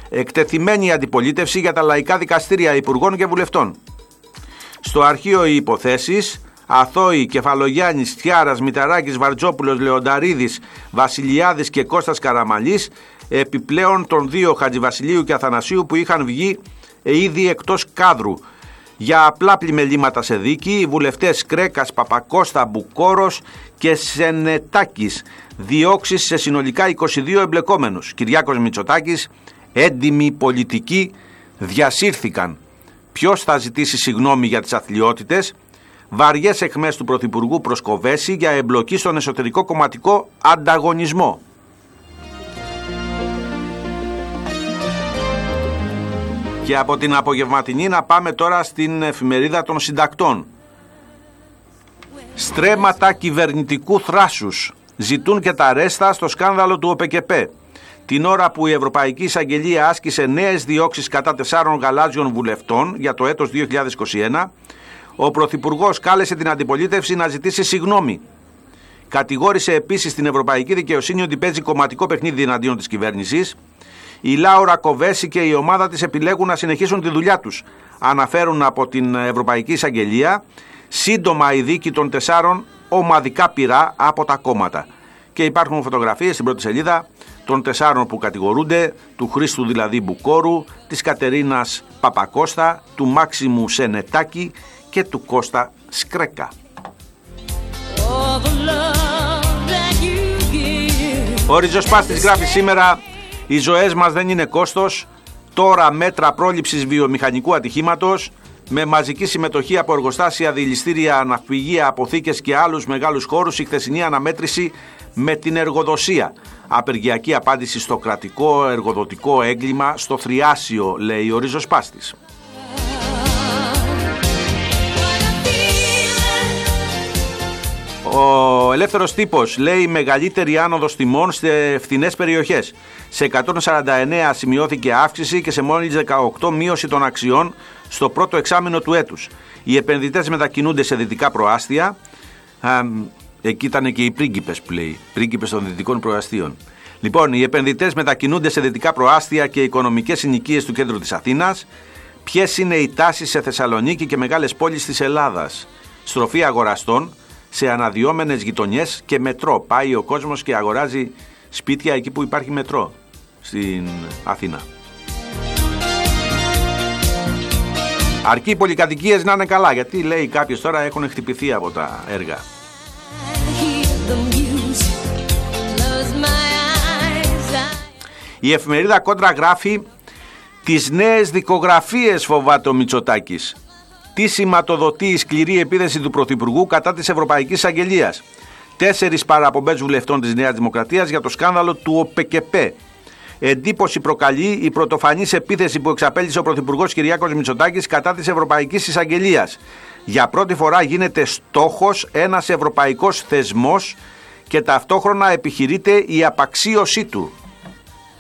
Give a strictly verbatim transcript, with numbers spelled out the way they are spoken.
Εκτεθειμένη αντιπολίτευση για τα λαϊκά δικαστήρια υπουργών και βουλευτών. Στο αρχείο οι υποθέσεις: Αθώοι, Κεφαλογιάννης, Τιάρας, Μηταράκης, Βαρτζόπουλος, Λεονταρίδης, Βασιλιάδης και Κώστας Καραμαλής, επιπλέον των δύο Χατζηβασιλείου και Αθανασίου που είχαν βγει ήδη εκτός κάδρου. Για απλά πλημελήματα σε δίκη, οι βουλευτές Κρέκας, Παπακώστα, Μπουκόρος και Σενετάκης, διώξεις σε συνολικά είκοσι δύο εμπλεκόμενους. Κυριάκος Μητσοτάκης, έντιμοι πολιτικοί, διασύρθηκαν. Ποιος θα ζητήσει συγγνώμη για τις αθλιότητες? Βαριές αιχμές του Πρωθυπουργού προς Κοβέση για εμπλοκή στον εσωτερικό κομματικό ανταγωνισμό. Και από την απογευματινή να πάμε τώρα στην εφημερίδα των συντακτών. Στρέμματα κυβερνητικού θράσους ζητούν και τα ρέστα στο σκάνδαλο του ΟΠΕΚΕΠΕ. Την ώρα που η Ευρωπαϊκή Εισαγγελία άσκησε νέες διώξεις κατά τεσσάρων γαλάζιων βουλευτών για το έτος δύο χιλιάδες είκοσι ένα, ο Πρωθυπουργός κάλεσε την αντιπολίτευση να ζητήσει συγγνώμη. Κατηγόρησε επίσης την Ευρωπαϊκή Δικαιοσύνη ότι παίζει κομματικό παιχνίδι εναντίον της κυβέρνησης. Η Λάουρα Κοβέση και η ομάδα της επιλέγουν να συνεχίσουν τη δουλειά τους, αναφέρουν από την Ευρωπαϊκή Εισαγγελία. Σύντομα η δίκη των τεσσάρων ομαδικά πειρά από τα κόμματα. Και υπάρχουν φωτογραφίες στην πρώτη σελίδα των τεσσάρων που κατηγορούνται, του Χρήστου δηλαδή Μπουκόρου, της Κατερίνας Παπακώστα, του Μάξιμου Σενετάκη και του Κώστα Σκρέκα. Ο Ριζοσπάστης γράφει σήμερα: οι ζωές μας δεν είναι κόστος, τώρα μέτρα πρόληψης βιομηχανικού ατυχήματος, με μαζική συμμετοχή από εργοστάσια, δηληστήρια, ναυπηγεία, αποθήκες και άλλους μεγάλους χώρους, η χθεσινή αναμέτρηση με την εργοδοσία. Απεργιακή απάντηση στο κρατικό εργοδοτικό έγκλημα στο Θριάσιο, λέει ο Ριζοσπάστης. Ο Ελεύθερος Τύπος λέει: μεγαλύτερη άνοδος τιμών σε φθηνές περιοχές. Σε εκατόν σαράντα εννέα σημειώθηκε αύξηση και σε μόλις δεκαοκτώ μείωση των αξιών στο πρώτο εξάμηνο του έτους. Οι επενδυτές μετακινούνται σε δυτικά προάστια. Α, εκεί ήταν και οι πρίγκιπες που λέει, πρίγκιπες των δυτικών προαστίων. Λοιπόν, οι επενδυτές μετακινούνται σε δυτικά προάστια και οικονομικές συνοικίες του κέντρου της Αθήνας. Ποιες είναι οι τάσεις σε Θεσσαλονίκη και μεγάλες πόλεις της Ελλάδας? Στροφή αγοραστών σε αναδυόμενες γειτονιές και μετρό. Πάει ο κόσμος και αγοράζει σπίτια εκεί που υπάρχει μετρό στην Αθήνα. Αρκεί οι πολυκατοικίες να είναι καλά, γιατί λέει κάποιος τώρα έχουν χτυπηθεί από τα έργα. Η εφημερίδα Κόντρα γράφει: τις νέες δικογραφίες φοβάται ο Μητσοτάκης. Τι σηματοδοτεί η σκληρή επίθεση του Πρωθυπουργού κατά της Ευρωπαϊκής Αγγελίας. Τέσσερις παραπομπές βουλευτών της Νέας Δημοκρατίας για το σκάνδαλο του ΟΠΕΚΕΠΕ. Εντύπωση προκαλεί η πρωτοφανής επίθεση που εξαπέλυσε ο Πρωθυπουργός Κυριάκος Μητσοτάκης κατά της Ευρωπαϊκής Εισαγγελίας. Για πρώτη φορά γίνεται στόχος ένας ευρωπαϊκός θεσμός και ταυτόχρονα επιχειρείται η απαξίωσή του.